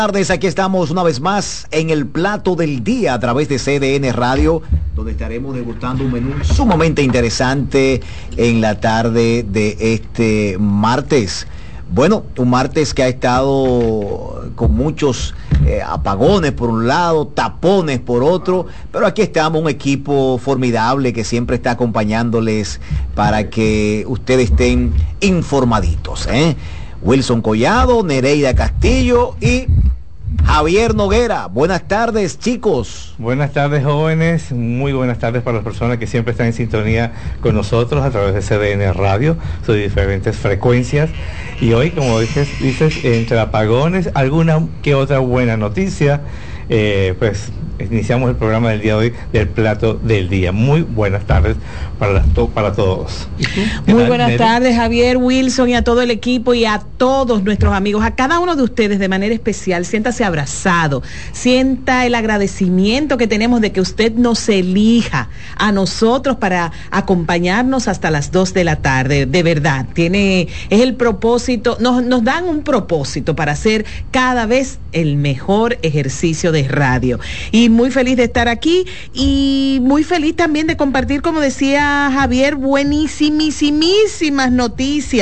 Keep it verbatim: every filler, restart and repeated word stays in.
Tardes, aquí estamos una vez más en el plato del día a través de C D N Radio, donde estaremos degustando un menú sumamente interesante en la tarde de este martes. Bueno, un martes que ha estado con muchos eh, apagones por un lado, tapones por otro, pero aquí estamos, un equipo formidable que siempre está acompañándoles para que ustedes estén informaditos, ¿eh? Wilson Collado, Nereida Castillo y Javier Noguera. Buenas tardes, chicos. Buenas tardes, jóvenes. Muy buenas tardes para las personas que siempre están en sintonía con nosotros a través de C D N Radio, sus diferentes frecuencias. Y hoy, como dices, dices entre apagones, alguna que otra buena noticia. Eh, pues iniciamos el programa del día de hoy del plato del día. Muy buenas tardes para, las to para todos. Muy buenas Neri? tardes, Javier, Wilson, y a todo el equipo y a todos nuestros amigos, a cada uno de ustedes de manera especial. Siéntase abrazado, sienta el agradecimiento que tenemos de que usted nos elija a nosotros para acompañarnos hasta las dos de la tarde. De verdad, tiene, es el propósito, nos, nos dan un propósito para hacer cada vez el mejor ejercicio de radio. Y muy feliz de estar aquí y muy feliz también de compartir, como decía Javier, buenísimas noticias.